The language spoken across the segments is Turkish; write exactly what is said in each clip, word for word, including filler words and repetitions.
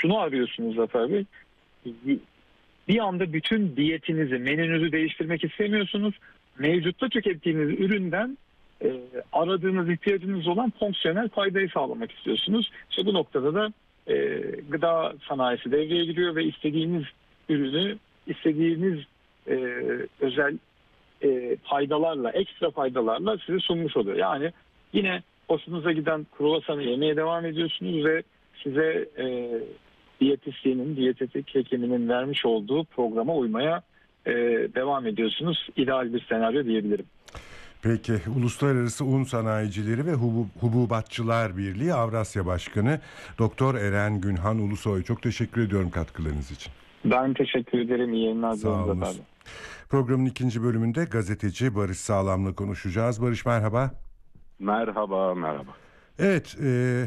şunu arıyorsunuz Zafer Bey. Bir anda bütün diyetinizi, menünüzü değiştirmek istemiyorsunuz. Mevcutta tükettiğiniz üründen e, aradığınız, ihtiyacınız olan fonksiyonel faydayı sağlamak istiyorsunuz. İşte bu noktada da e, gıda sanayisi devreye giriyor ve istediğiniz ürünü, istediğiniz e, özel e, faydalarla, ekstra faydalarla size sunmuş oluyor. Yani yine hoşunuza giden kruvasanı yemeye devam ediyorsunuz ve size e, diyetisyenin, diyetetik hekiminin vermiş olduğu programa uymaya e, devam ediyorsunuz. İdeal bir senaryo diyebilirim. Peki, Uluslararası Un Sanayicileri ve Hubub, Hububatçılar Birliği Avrasya Başkanı Doktor Eren Günhan Ulusoy, çok teşekkür ediyorum katkılarınız için. Ben teşekkür ederim. İyi yayınlar diliyorum. Programın ikinci bölümünde gazeteci Barış Sağlam'la konuşacağız. Barış, merhaba. Merhaba, merhaba. Evet, e,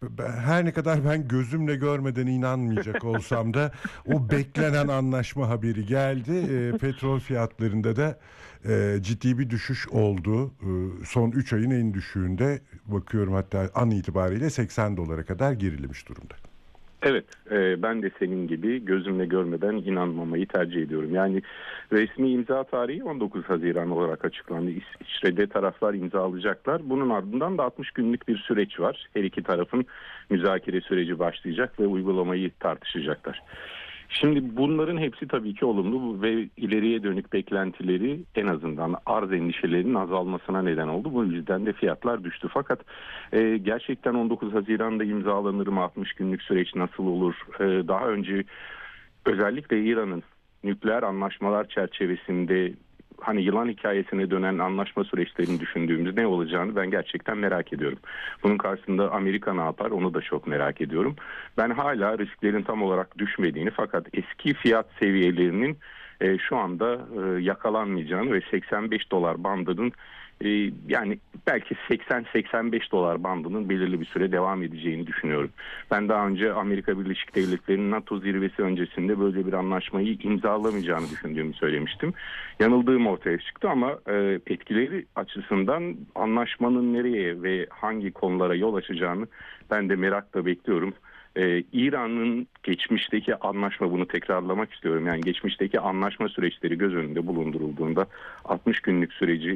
her ne kadar ben gözümle görmeden inanmayacak olsam da o beklenen anlaşma haberi geldi. E, petrol fiyatlarında da e, ciddi bir düşüş oldu. E, son üç ayın en düşüğünde bakıyorum, hatta an itibariyle seksen dolara kadar gerilemiş durumda. Evet, e, ben de senin gibi gözümle görmeden inanmamayı tercih ediyorum. Yani resmi imza tarihi on dokuz Haziran olarak açıklandı. İsviçre'de taraflar imzalayacaklar. Bunun ardından da altmış günlük bir süreç var. Her iki tarafın müzakere süreci başlayacak ve uygulamayı tartışacaklar. Şimdi bunların hepsi tabii ki olumlu ve ileriye dönük beklentileri, en azından arz endişelerinin azalmasına neden oldu. Bu yüzden de fiyatlar düştü. Fakat e, gerçekten on dokuz Haziran'da imzalanır mı, altmış günlük süreç nasıl olur? E, daha önce özellikle İran'ın nükleer anlaşmalar çerçevesinde hani yılan hikayesine dönen anlaşma süreçlerini düşündüğümüz ne olacağını ben gerçekten merak ediyorum. Bunun karşısında Amerika ne yapar, onu da çok merak ediyorum. Ben hala risklerin tam olarak düşmediğini, fakat eski fiyat seviyelerinin e, şu anda e, yakalanmayacağını ve seksen beş dolar bandının e, yani belki seksen seksen beş dolar bandının belirli bir süre devam edeceğini düşünüyorum. Ben daha önce Amerika Birleşik Devletleri'nin NATO zirvesi öncesinde böyle bir anlaşmayı imzalamayacağını düşündüğümü söylemiştim. Yanıldığım ortaya çıktı ama e, etkileri açısından anlaşmanın nereye ve hangi konulara yol açacağını ben de merakla bekliyorum. Ee, İran'ın geçmişteki anlaşma, bunu tekrarlamak istiyorum. Yani geçmişteki anlaşma süreçleri göz önünde bulundurulduğunda altmış günlük süreci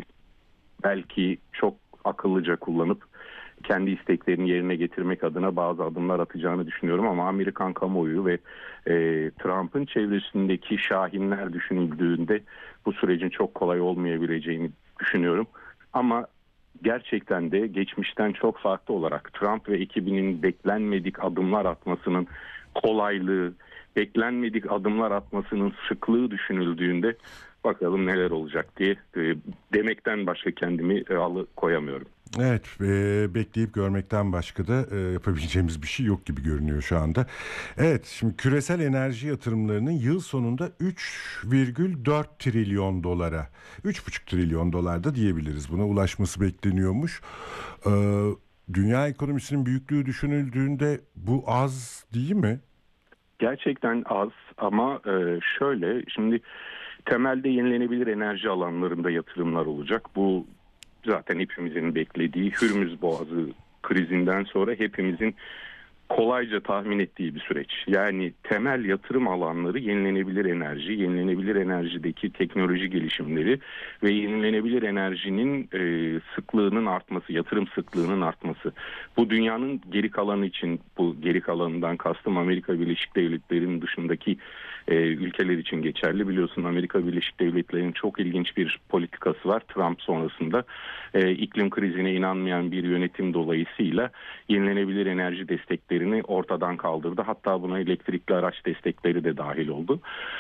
belki çok akıllıca kullanıp kendi isteklerini yerine getirmek adına bazı adımlar atacağını düşünüyorum. Ama Amerikan kamuoyu ve e, Trump'ın çevresindeki şahinler düşünüldüğünde bu sürecin çok kolay olmayabileceğini düşünüyorum. Ama gerçekten de geçmişten çok farklı olarak Trump ve ekibinin beklenmedik adımlar atmasının kolaylığı, beklenmedik adımlar atmasının sıklığı düşünüldüğünde bakalım neler olacak diye e, demekten başka kendimi e, alıkoyamıyorum. Evet, e, bekleyip görmekten başka da e, yapabileceğimiz bir şey yok gibi görünüyor şu anda. Evet, şimdi küresel enerji yatırımlarının yıl sonunda üç virgül dört trilyon dolara, üç buçuk trilyon dolar da diyebiliriz, buna ulaşması bekleniyormuş. E, dünya ekonomisinin büyüklüğü düşünüldüğünde bu az değil mi? Gerçekten az ama e, şöyle, şimdi temelde yenilenebilir enerji alanlarında yatırımlar olacak. Bu zaten hepimizin beklediği, Hürmüz Boğazı krizinden sonra hepimizin kolayca tahmin ettiği bir süreç. Yani temel yatırım alanları yenilenebilir enerji, yenilenebilir enerjideki teknoloji gelişimleri ve yenilenebilir enerjinin e, sıklığının artması, yatırım sıklığının artması. Bu dünyanın geri kalanı için, bu geri kalanından kastım Amerika Birleşik Devletleri'nin dışındaki e, ülkeler için geçerli. Biliyorsun, Amerika Birleşik Devletleri'nin çok ilginç bir politikası var. Trump sonrasında e, iklim krizine inanmayan bir yönetim dolayısıyla yenilenebilir enerji destekleri ortadan kaldırdı. Hatta buna elektrikli araç destekleri de dahil oldu.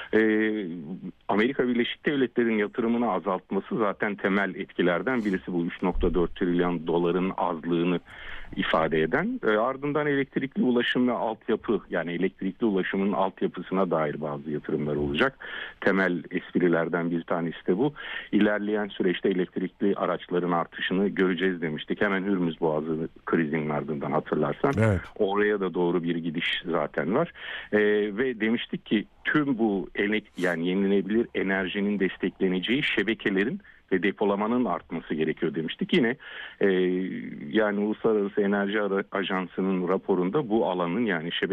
Ee, Amerika Birleşik Devletleri'nin yatırımını azaltması zaten temel etkilerden birisi, bu üç virgül dört trilyon doların azlığını ifade eden. E, ardından elektrikli ulaşım ve altyapı, yani elektrikli ulaşımın altyapısına dair bazı yatırımlar olacak. Temel esprilerden bir tanesi de bu. İlerleyen süreçte elektrikli araçların artışını göreceğiz demiştik. Hemen Hürmüz Boğazı krizinin ardından, hatırlarsan. Evet. Oraya da doğru bir gidiş zaten var. E, ve demiştik ki tüm bu yani yenilenebilir enerjinin destekleneceği şebekelerin ve depolamanın artması gerekiyor demiştik. Yine e, yani Uluslararası Enerji Ajansı'nın raporunda bu alanın, yani şebeke